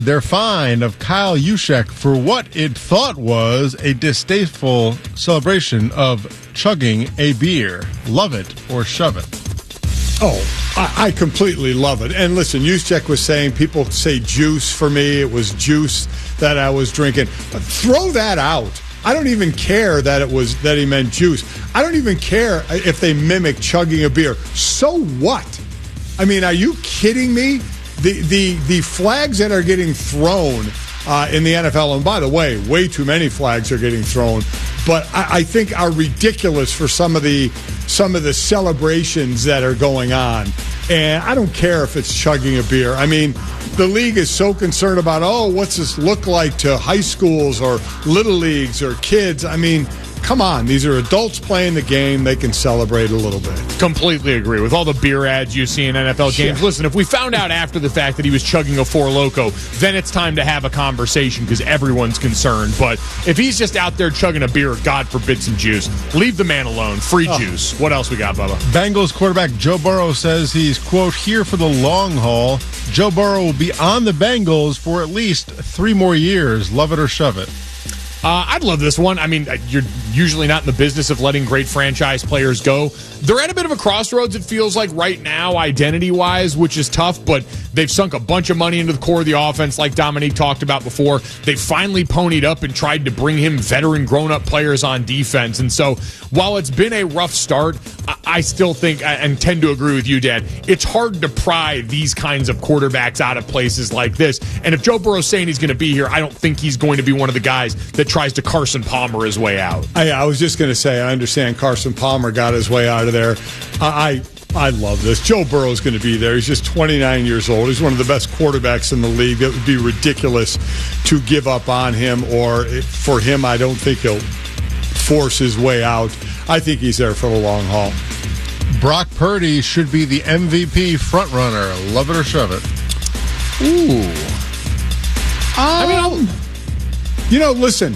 Their fine of Kyle Juszczyk for what it thought was a distasteful celebration of chugging a beer. Love it or shove it. Oh, I completely love it. And listen, Juszczyk was saying, people say juice for me. It was juice that I was drinking. But throw that out. I don't even care that he meant juice. I don't even care if they mimic chugging a beer. So what? I mean, are you kidding me? The flags that are getting thrown in the NFL, and by the way too many flags are getting thrown, but I think are ridiculous for some of the celebrations that are going on. And I don't care if it's chugging a beer. I mean, the league is so concerned about, what's this look like to high schools or little leagues or kids? I mean, come on, these are adults playing the game. They can celebrate a little bit. Completely agree with all the beer ads you see in NFL games. Yeah. Listen, if we found out after the fact that he was chugging a Four Loko, then it's time to have a conversation because everyone's concerned. But if he's just out there chugging a beer, God forbid some juice, leave the man alone. Free juice. What else we got, Bubba? Bengals quarterback Joe Burrow says he's, quote, here for the long haul. Joe Burrow will be on the Bengals for at least 3 more years. Love it or shove it. I'd love this one. I mean, you're usually not in the business of letting great franchise players go. They're at a bit of a crossroads, it feels like, right now, identity-wise, which is tough, but they've sunk a bunch of money into the core of the offense, like Dominique talked about before. They finally ponied up and tried to bring him veteran, grown-up players on defense. And so, while it's been a rough start, I still think, and tend to agree with you, Dad, it's hard to pry these kinds of quarterbacks out of places like this. And if Joe Burrow's saying he's going to be here, I don't think he's going to be one of the guys that tries to Carson Palmer his way out. I was just going to say, I understand Carson Palmer got his way out of there. I love this. Joe Burrow's going to be there. He's just 29 years old. He's one of the best quarterbacks in the league. It would be ridiculous to give up on him, or for him, I don't think he'll force his way out. I think he's there for the long haul. Brock Purdy should be the MVP frontrunner. Love it or shove it. Ooh. Listen,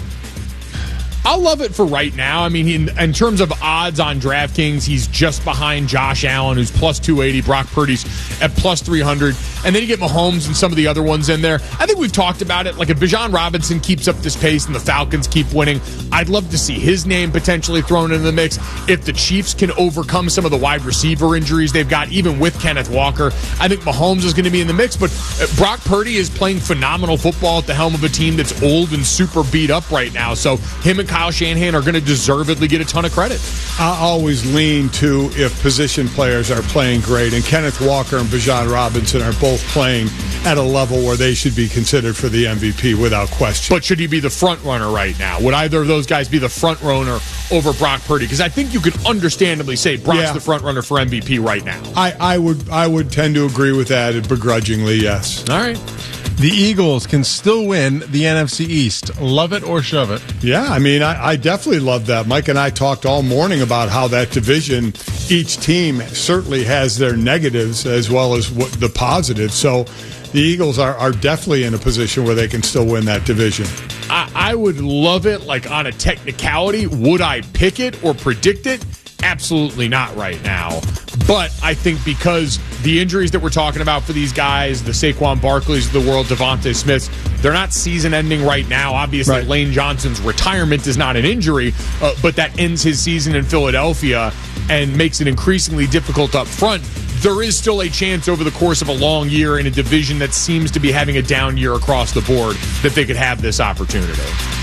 I'll love it for right now. I mean, in terms of odds on DraftKings, he's just behind Josh Allen, who's plus 280. Brock Purdy's at plus 300. And then you get Mahomes and some of the other ones in there. I think we've talked about it. Like, if Bijan Robinson keeps up this pace and the Falcons keep winning, I'd love to see his name potentially thrown into the mix. If the Chiefs can overcome some of the wide receiver injuries they've got, even with Kenneth Walker, I think Mahomes is going to be in the mix. But Brock Purdy is playing phenomenal football at the helm of a team that's old and super beat up right now. So him and Kyle Shanahan are going to deservedly get a ton of credit. I always lean to if position players are playing great, and Kenneth Walker and Bijan Robinson are both playing at a level where they should be considered for the MVP without question. But should he be the front runner right now? Would either of those guys be the front runner over Brock Purdy? Because I think you could understandably say Brock's the front runner for MVP right now. I would tend to agree with that begrudgingly, yes. All right. The Eagles can still win the NFC East. Love it or shove it. Yeah, I mean, I definitely love that. Mike and I talked all morning about how that division, each team certainly has their negatives as well as the positives. So the Eagles are definitely in a position where they can still win that division. I would love it, like, on a technicality. Would I pick it or predict it? Absolutely not right now. But I think because the injuries that we're talking about for these guys, the Saquon Barkleys of the world, Devontae Smiths, they're not season-ending right now. Obviously, right. Lane Johnson's retirement is not an injury, but that ends his season in Philadelphia and makes it increasingly difficult up front. There is still a chance over the course of a long year in a division that seems to be having a down year across the board that they could have this opportunity.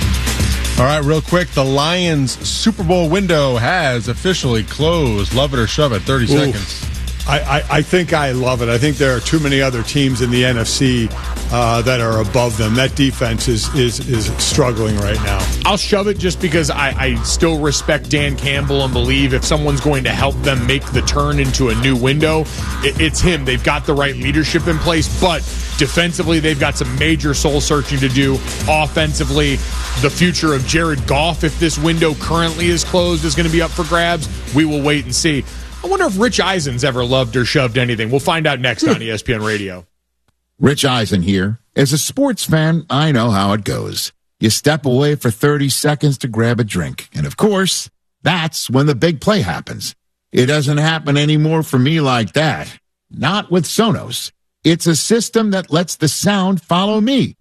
All right, real quick, the Lions Super Bowl window has officially closed. Love it or shove it, 30 seconds. I think I love it. I think there are too many other teams in the NFC that are above them. That defense is struggling right now. I'll shove it just because I still respect Dan Campbell and believe if someone's going to help them make the turn into a new window, it's him. They've got the right leadership in place, but defensively, they've got some major soul-searching to do. Offensively, the future of Jared Goff, if this window currently is closed, is going to be up for grabs. We will wait and see. I wonder if Rich Eisen's ever loved or shoved anything. We'll find out next on ESPN Radio. Rich Eisen here. As a sports fan, I know how it goes. You step away for 30 seconds to grab a drink. And of course, that's when the big play happens. It doesn't happen anymore for me like that. Not with Sonos. It's a system that lets the sound follow me.